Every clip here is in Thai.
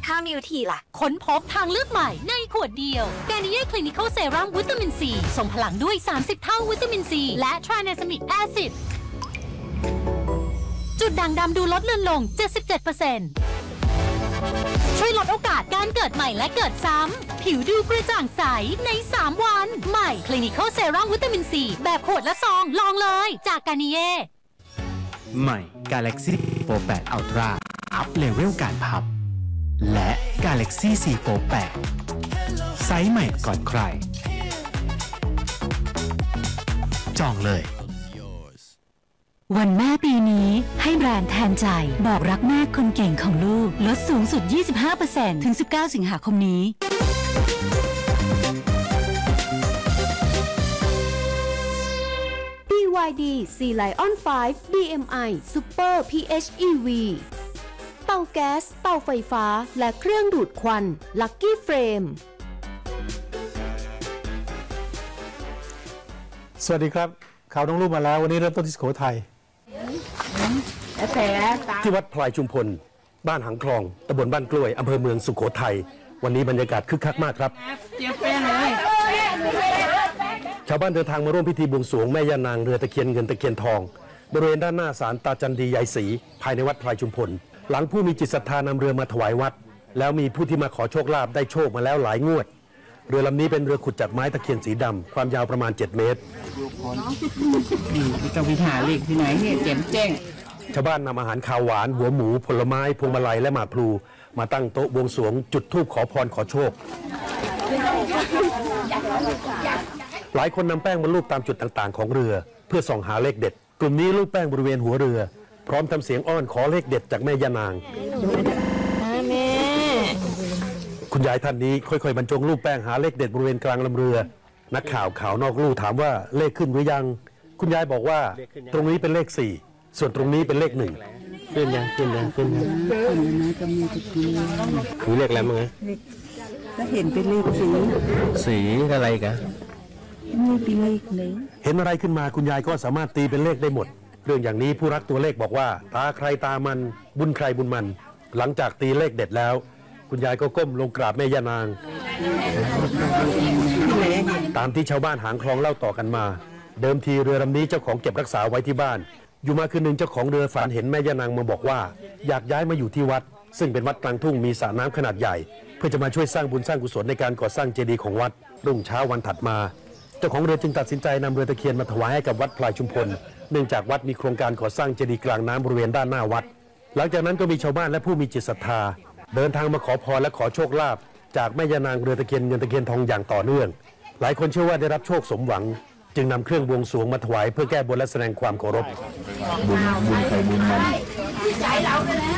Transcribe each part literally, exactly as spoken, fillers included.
ถ้ามีวิธีล่ะค้นพบทางเลือกใหม่ในขวดเดียวกานิเย่คลินิคอลเซรั่มวิตามินซีส่งพลังด้วยสามสิบเท่าวิตามินซีและทรานซามิกแอซิดจุดด่างดำดูลดเลือนลง เจ็ดสิบเจ็ดเปอร์เซ็นต์ ช่วยลดโอกาสการเกิดใหม่และเกิดซ้ำผิวดูกระจ่างใสในสามวันใหม่คลินิคอลเซรั่มวิตามินซีแบบขวดและซองลองเลยจากกานิเย่ใหม่ Galaxy โฟร์ แปด Ultra อัพเลเวลการพับและ Galaxy ซี โฟร์ แปด ไซส์ใหม่ก่อนใครจองเลยวันแม่ปีนี้ให้แบรนด์แทนใจบอกรักแม่คนเก่งของลูกลดสูงสุด ยี่สิบห้าเปอร์เซ็นต์ ถึง สิบเก้า สิงหาคมนี้บี วาย ดี Sea Lion ไฟว์ บี เอ็ม ไอ Super พี เอช อี วี เตาแก๊สเตาไฟฟ้าและเครื่องดูดควัน Lucky Frame สวัสดีครับข่าวน้องลูกมาแล้ววันนี้เริ่มต้นที่สุโขทัยที่วัดพลายชุมพลบ้านหางคลองตำบลบ้านกล้วยอำเภอเมืองสุโขทัยวันนี้บรรยากาศคึกคักมากครับชาวบ้านเดินทางมาร่วมพิธีบวงสรวงแม่ย่านางเรือตะเคียนเงินตะเคียนทองบริเวณด้านหน้าศาลตาจันดียายศรีภายในวัดพลายชุมพลหลังผู้มีจิตศรัทธานำเรือมาถวายวัดแล้วมีผู้ที่มาขอโชคลาภได้โชคมาแล้วหลายงวดเรือลำนี้เป็นเรือขุดจากไม้ตะเคียนสีดำความยาวประมาณเจ็ดเมตรจะวิหาเลขที่ไหนเนี่ยเจ็มแจ้งชาวบ้านนำอาหารคาวหวานหัวหมูผลไม้พวงมาลัยและหมากพลูมาตั้งโต๊ะบวงสรวงจุดธูปขอพรขอโชคหลายคนนำแป้งมาลูบตามจุดต่างๆของเรือเพื่อส่องหาเลขเด็ดกลุ่มนี้ลูบแป้งบริเวณหัวเรือพร้อมทำเสียงอ้อนขอเลขเด็ดจากแม่ย่านางคุณยายท่านนี้ค่อยๆบรรจงลูบแป้งหาเลขเด็ดบริเวณกลางลำเรือนักข่าวข่าวนอกลู่ถามว่าเลขขึ้นหรือยังคุณยายบอกว่าตรงนี้เป็นเลขสี่ส่วนตรงนี้เป็นเลขหนึ่งขึ้นยังขึ้นยังขึ้นยังมีเลขอะไรมั้งฮะก็เห็นเป็นเลขสีสีอะไรกันนี่เป็นเลขหนึ่งเห็นอะไรขึ้นมาคุณยายก็สามารถตีเป็นเลขได้หมดเรื่องอย่างนี้ผู้รักตัวเลขบอกว่าตาใครตามันบุญใครบุญมันหลังจากตีเลขเด็ดแล้วคุณยายก็ก้มลงกราบแม่ย่านางตามที่ชาวบ้านหางคลองเล่าต่อกันมาเดิมทีเรือลำนี้เจ้าของเก็บรักษาไว้ที่บ้านอยู่มาคืนหนึ่งเจ้าของเรือฝันเห็นแม่ย่านางมาบอกว่าอยากย้ายมาอยู่ที่วัดซึ่งเป็นวัดกลางทุ่งมีสระน้ำขนาดใหญ่เพื่อจะมาช่วยสร้างบุญสร้างกุศลในการก่อสร้างเจดีย์ของวัดรุ่งเช้าวันถัดมาเจ้าของเรือจึงตัดสินใจนำเรือตะเคียนมาถวายให้กับวัดพลายชุมพลเนื่องจากวัดมีโครงการก่อสร้างเจดีย์กลางน้ำบริเวณด้านหน้าวัดหลังจากนั้นก็มีชาวบ้านและผู้มีจิตศรัทธาเดินทางมาขอพรและขอโชคลาภจากแม่ย่านางเรือตะเคียนเงินตะเคียนทองอย่างต่อเนื่องหลายคนเชื่อว่าได้รับโชคสมหวังจึงนำเครื่องบวงสรวงมาถวายเพื่อแก้บนและแสดงความเคารพบุญบุญใครบุญมันใจเราเลยนะ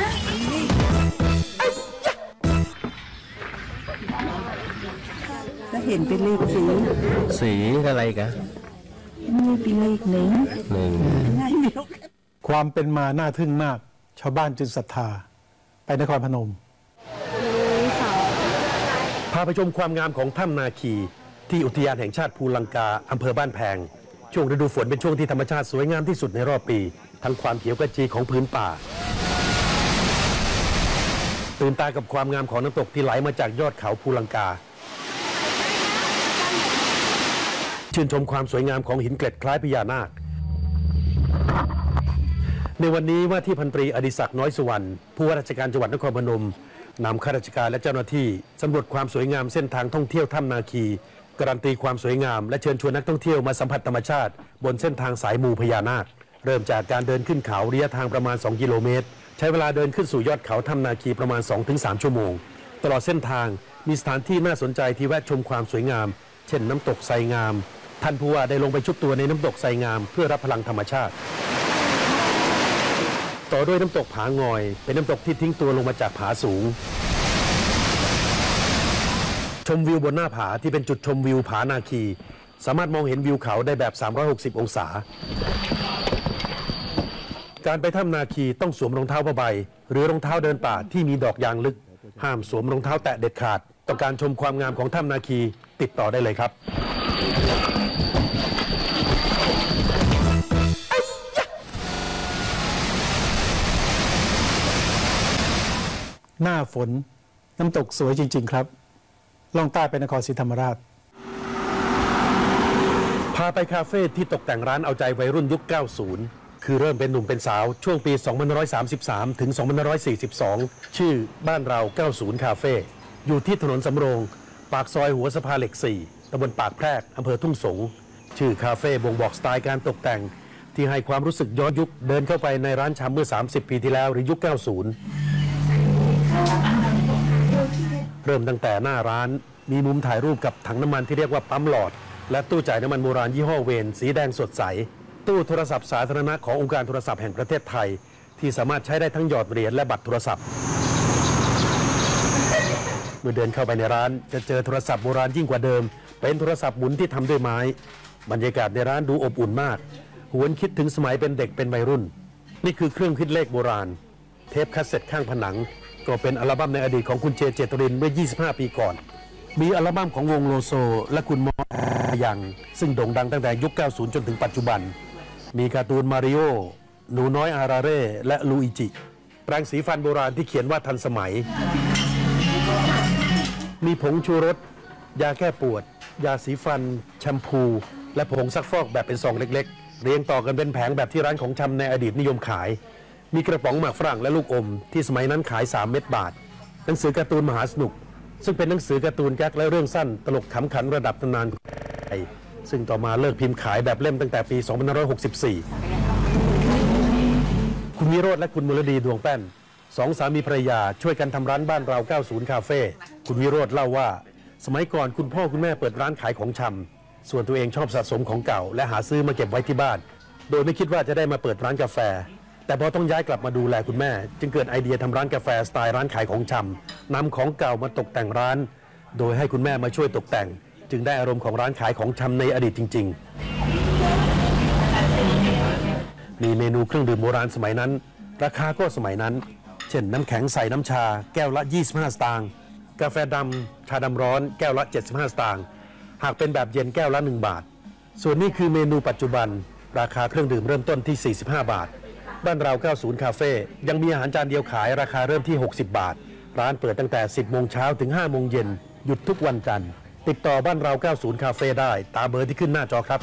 ก็เห็นเป็นเลขสีสีอะไรกันนี่เป็นเลขหนึ่งหนึ่งความเป็นมาน่าทึ่งมากชาวบ้านจึงศรัทธาไปนครพนมพาไปชมความงามของถ้ำนาคีที่อุทยานแห่งชาติภูลังกาอำเภอบ้านแพงช่วงฤดูฝนเป็นช่วงที่ธรรมชาติสวยงามที่สุดในรอบปีทั้งความเขียวขจีของพื้นป่าตื่นตากับความงามของน้ำตกที่ไหลมาจากยอดเขาภูลังกาชื่นชมความสวยงามของหินเกล็ดคล้ายพญานาคในวันนี้ว่าที่พันตรีอดิศักดิ์น้อยสุวรรณผู้ว่าราชการจังหวัดนครพนมนำข้าราชการและเจ้าหน้าที่สำรวจความสวยงามเส้นทางท่องเที่ยวถ้ำนาคีการันตีความสวยงามและเชิญชวนนักท่องเที่ยวมาสัมผัสธรรมชาติบนเส้นทางสายมูพญานาคเริ่มจากการเดินขึ้นเขาระยะทางประมาณสองกิโลเมตรใช้เวลาเดินขึ้นสู่ยอดเขาถ้ำนาคีประมาณ สองถึงสาม ชั่วโมงตลอดเส้นทางมีสถานที่น่าสนใจที่แวะชมความสวยงามเช่นน้ำตกไซงามท่านผู้ว่าได้ลงไปชุบตัวในน้ำตกไซงามเพื่อรับพลังธรรมชาติต่อด้วยน้ำตกผางอยเป็นน้ำตกที่ทิ้งตัวลงมาจากผาสูงชมวิวบนหน้าผาที่เป็นจุดชมวิวผานาคีสามารถมองเห็นวิวเขาได้แบบสามร้อยหกสิบองศาการไปถ้ำนาคีต้องสวมรองเท้าผ้าใบหรือรองเท้าเดินป่าที่มีดอกยางลึกห้ามสวมรองเท้าแตะเด็ดขาดต้องการชมความงามของถ้ำนาคีติดต่อได้เลยครับหน้าฝนน้ำตกสวยจริง ๆ ครับล่องใต้ไปนครศรีธรรมราชพาไปคาเฟ่ที่ตกแต่งร้านเอาใจวัยรุ่นยุค เก้าสิบ คือเริ่มเป็นหนุ่มเป็นสาวช่วงปี สองพันห้าร้อยสามสิบสาม ถึง สองพันห้าร้อยสี่สิบสอง ชื่อบ้านเรา เก้าสิบ คาเฟ่อยู่ที่ถนนสำโรงปากซอยหัวสะพานเหล็ก สี่ ตำบลปากแพรกอำเภอทุ่งสงชื่อคาเฟ่บ่งบอกสไตล์การตกแต่งที่ให้ความรู้สึกย้อนยุคเดินเข้าไปในร้านชำเมื่อ สามสิบ ปีที่แล้วหรือยุค เก้าสิบ เริ่มตั้งแต่หน้าร้านมีมุมถ่ายรูปกับถังน้ำมันที่เรียกว่าปั๊มหลอดและตู้จ่ายน้ำมันโบราณยี่ห้อเวนสีแดงสดใสตู้โทรศัพท์สาธารณะขององค์การโทรศัพท์แห่งประเทศไทยที่สามารถใช้ได้ทั้งหยอดเหรียญและบัตรโทรศัพท์เมื่อเดินเข้าไปในร้านจะเจอโทรศัพท์โบราณยิ่งกว่าเดิมเป็นโทรศัพท์หมุนที่ทำด้วยไม้บรรยากาศในร้านดูอบอุ่นมากหวนคิดถึงสมัยเป็นเด็กเป็นวัยรุ่นนี่คือเครื่องคิดเลขโบราณเทปคาสเซ็ตข้างผนังก็เป็นอัลบั้มในอดีตของคุณเจเจตรินเมื่อ ยี่สิบห้า ปีก่อนมีอัลบั้มของวงโลโซและคุณมอยังซึ่งโด่งดังตั้งแต่ยุค เก้าสิบ จนถึงปัจจุบันมีการ์ตูนมาริโอหนูน้อยอาราเร่และลูอิจิแปรงสีฟันโบราณที่เขียนว่าทันสมัยมีผงชูรสยาแก้ปวดยาสีฟันแชมพูและผงซักฟอกแบบเป็นซองเล็กๆเรียงต่อกันเป็นแผงแบบที่ร้านของชำในอดีตนิยมขายมีกระป๋องหมากฝรั่งและลูกอมที่สมัยนั้นขายสามเม็ดบาทหนังสือการ์ตูนมหาสนุกซึ่งเป็นหนังสือการ์ตูนแก๊กและเรื่องสั้นตลกขำขันระดับตำนานไทยซึ่งต่อมาเลิกพิมพ์ขายแบบเล่มตั้งแต่ปี สองพันห้าร้อยหกสิบสี่ คุณวิโรจน์และคุณมลดีดวงแป้นสองสามีภรรยาช่วยกันทำร้านบ้านเรา เก้าสิบ คาเฟ่คุณวิโรจน์เล่าว่าสมัยก่อนคุณพ่อคุณแม่เปิดร้านขายของชำส่วนตัวเองชอบสะสมของเก่าและหาซื้อมาเก็บไว้ที่บ้านโดยไม่คิดว่าจะได้มาเปิดร้านกาแฟแต่พอต้องย้ายกลับมาดูแลคุณแม่จึงเกิดไอเดียทำร้านกาแฟสไตล์ร้านขายของชำนำของเก่ามาตกแต่งร้านโดยให้คุณแม่มาช่วยตกแต่งจึงได้อารมณ์ของร้านขายของชำในอดีตจริงๆมีเมนูเครื่องดื่มโบราณสมัยนั้นราคาก็สมัยนั้นเช่นน้ำแข็งใส่น้ำชาแก้วละยี่สิบห้าสตางค์กาแฟดำชาดำร้อนแก้วละเจ็ดสิบห้าสตางค์หากเป็นแบบเย็นแก้วละหนึ่งบาทส่วนนี้คือเมนูปัจจุบันราคาเครื่องดื่มเริ่มต้นที่สี่สิบห้าบาทบ้านเรา เก้าสิบ คาเฟ่ยังมีอาหารจานเดียวขายราคาเริ่มที่หกสิบบาทร้านเปิดตั้งแต่สิบโมงเช้าถึงห้าโมงเย็นหยุดทุกวันจันทร์ติดต่อบ้านเรา เก้าสิบ คาเฟ่ได้ตามเบอร์ที่ขึ้นหน้าจอครับ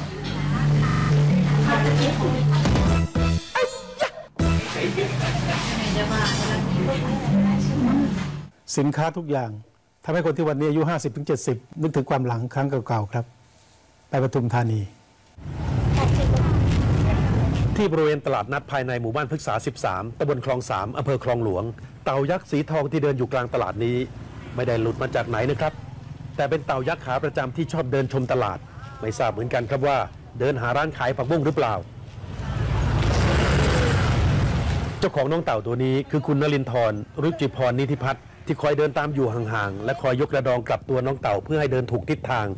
สินค้าทุกอย่างทำให้คนที่วันนี้อายุ ห้าสิบถึงเจ็ดสิบ นึกถึงความหลังครั้งเก่าๆครับไปปทุมธานีที่บริเวณตลาดนัดภายในหมู่บ้านพฤกษา สิบสาม ตำบลคลอง สาม อำเภอคลองหลวงเต่ายักษ์สีทองที่เดินอยู่กลางตลาดนี้ไม่ได้หลุดมาจากไหนนะครับแต่เป็นเต่ายักษ์ขาประจำที่ชอบเดินชมตลาดไม่ทราบเหมือนกันครับว่าเดินหาร้านขายผักบุ้งหรือเปล่าเจ้าของน้องเต่าตัวนี้คือคุณนลินทร์รุจิพรนิธิพัฒน์ที่คอยเดินตามอยู่ห่างๆและคอยยกกระดองกลับตัวน้องเต่าเพื่อให้เดินถูกทิศทาง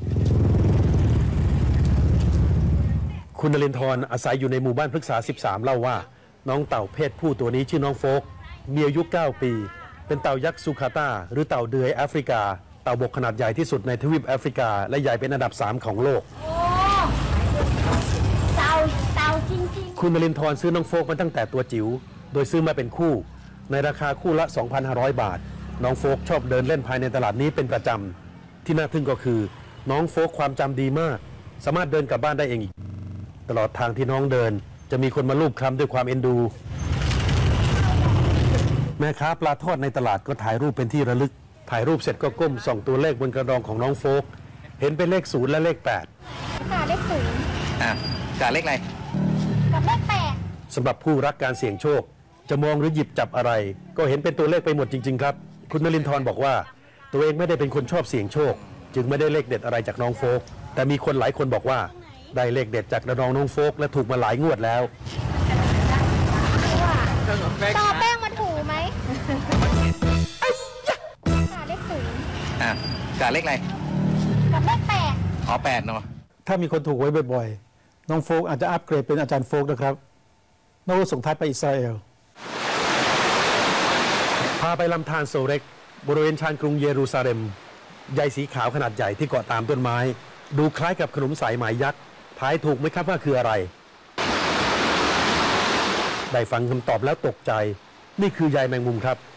คุณนลินทร์อาศัยอยู่ในหมู่บ้านพฤกษา สิบสาม เล่าว่าน้องเต่าเพศผู้ตัวนี้ชื่อน้องโฟกมีอายุเก้าปีเป็นเต่ายักษ์ซูคาต้าหรือเต่าเดือยแอฟริกาเต่าบกขนาดใหญ่ที่สุดในทวีปแอฟริกาและใหญ่เป็นอันดับสามของโลกเต่าเต่าจริงๆคุณนลินทร์ซื้อน้องโฟกมาตั้งแต่ตัวจิ๋วโดยซื้อมาเป็นคู่ในราคาคู่ละ สองพันห้าร้อย บาทน้องโฟกชอบเดินเล่นภายในตลาดนี้เป็นประจำที่น่าทึ่งก็คือน้องโฟกความจำดีมากสามารถเดินกลับบ้านได้เองอีกตลอดทางที่น้องเดินจะมีคนมาลูบคลำด้วยความเอ็นดูแม่ค้าปลาทอดในตลาดก็ถ่ายรูปเป็นที่ระลึกถ่ายรูปเสร็จก็ก้มส่องตัวเลขบนกระดองของน้องโฟกเห็นเป็นเลขศูนย์และเลขแปดค่ะเลขศูนย์อ่ะกาเลขอะไรกับเลขแปดสำหรับผู้รักการเสี่ยงโชคจะมองหรือหยิบจับอะไรก็เห็นเป็นตัวเลขไปหมดจริงๆครับคุณนลินทร์บอกว่าตัวเองไม่ได้เป็นคนชอบเสี่ยงโชคจึงไม่ได้เลขเด็ดอะไรจากน้องโฟกแต่มีคนหลายคนบอกว่าได้เลขเด็ดจากกระดองน้องโฟกและถูกมาหลายงวดแล้วต่อแป้งมาถูไหมค่ะเลขศูนย์อ่ะกาเลขอะไรกับเลขแปดอ๋อแปดเนาะถ้ามีคนถูกไว้บ่อยๆน้องโฟกอาจจะอัปเกรดเป็นอาจารย์โฟกนะครับน้องส่งท้ายไปอิสราเอลพาไปลำธารโซเร็กบริเวณชานกรุงเยรูซาเล็มใยสีขาวขนาดใหญ่ที่เกาะตามต้นไม้ดูคล้ายกับขนมสายไหมยักษ์ทายถูกไหมครับว่าคืออะไรได้ฟังคำตอบแล้วตกใจนี่คือใยแมงมุมครับ